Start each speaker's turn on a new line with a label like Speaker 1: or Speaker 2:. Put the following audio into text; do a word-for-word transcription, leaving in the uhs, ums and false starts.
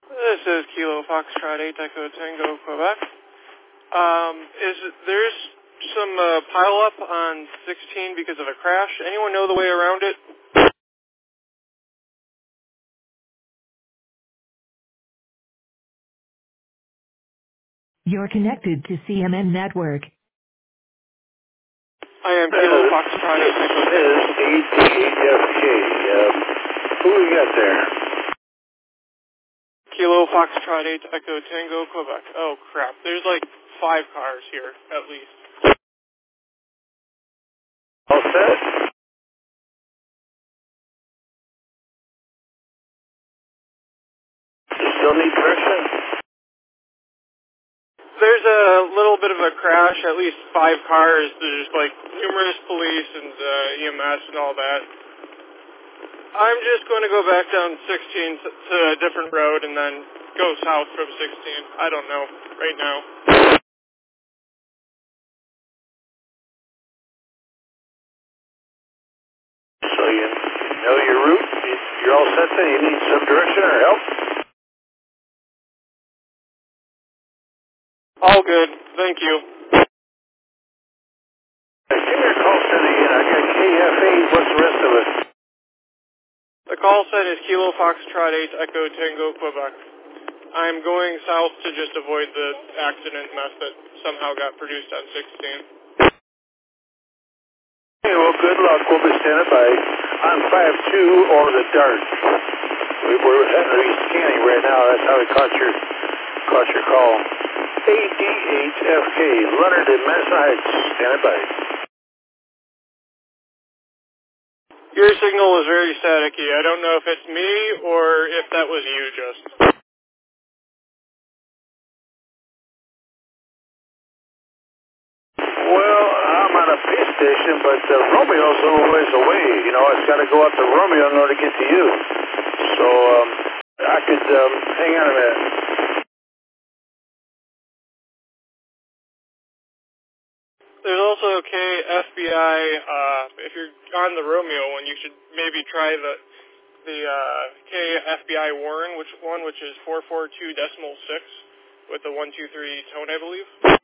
Speaker 1: This is Kilo Foxtrot eight Echo Tango, Quebec. Um, is there's some uh, pile up on sixteen because of a crash. Anyone know the way around it?
Speaker 2: You're connected to C M N Network.
Speaker 1: I am Kilo Foxtrot eight Echo
Speaker 3: This is A D eight F K. Um, who we got there?
Speaker 1: Kilo Foxtrot eight Echo Tango, Quebec. Oh crap! There's like five cars here at least.
Speaker 3: All set? You still need direction?
Speaker 1: There's a little bit of a crash. At least five cars. There's like numerous police and uh, E M S and all that. I'm just going to go back down sixteen to, to a different road and then go south from sixteen. I don't know right now.
Speaker 3: So you know your route? You're all set then? You need some direction or help?
Speaker 1: All good. Thank you.
Speaker 3: Give me your call center again. I got K F eight. What's the rest of it?
Speaker 1: The call sign is Kilo Foxtrot eight Echo Tango, Quebec. I'm going south to just avoid the accident mess that somehow got produced on sixteen.
Speaker 3: Hey, well, good luck. We'll be standing by on five two or the Dart. We were Henry scanning right now. That's how we caught your caught your call. A D eight F K, Leonard in Madison Heights, standing by.
Speaker 1: Your signal is very staticky. I don't know if it's me or if that was you just.
Speaker 3: Well, I'm on a pay station, but uh, Romeo's a little ways away. You know, it's got to go out to Romeo in order to get to you. So um, I could um, hang on a minute.
Speaker 1: There's also a K F B I, uh, if you're on the Romeo one, you should maybe try the the uh, K F B I Warren, which one, which is four four two decimal six with the one two three tone, I believe.